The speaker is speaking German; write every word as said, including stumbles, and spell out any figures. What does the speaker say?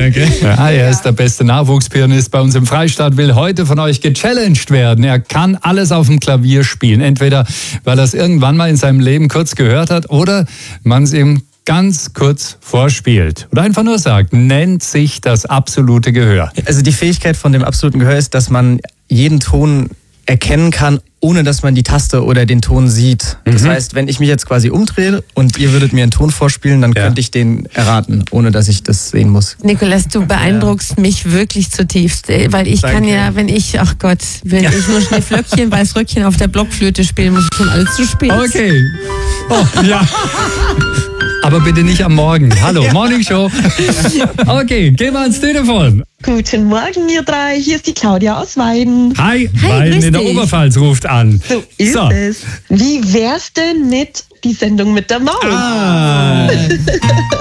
einer, gell? Ja, er ist der beste Nachwuchspianist bei uns im Freistaat, will heute von euch gechallenged werden. Er kann alles auf dem Klavier spielen. Entweder, weil er es irgendwann mal in seinem Leben kurz gehört hat oder man es ihm ganz kurz vorspielt. Oder einfach nur sagt, nennt sich das absolute Gehör. Also die Fähigkeit von dem absoluten Gehör ist, dass man jeden Ton erkennen kann, ohne dass man die Taste oder den Ton sieht. Das mhm. heißt, wenn ich mich jetzt quasi umdrehe und ihr würdet mir einen Ton vorspielen, dann ja. könnte ich den erraten, ohne dass ich das sehen muss. Nikolas, du beeindruckst ja. mich wirklich zutiefst, weil ich Danke. kann ja, wenn ich, ach Gott, wenn ja. ich nur Schneeflöckchen, Weißröckchen auf der Blockflöte spielen muss, schon alles zu spät. Okay. Oh, ja. Aber bitte nicht am Morgen. Hallo, ja. Morning Show. Okay, gehen wir ans Telefon. Guten Morgen, ihr drei. Hier ist die Claudia aus Weiden. Hi, Hi Weiden in der Oberpfalz ruft an. So ist so. es. Wie wär's denn mit die Sendung mit der Maus? Ah.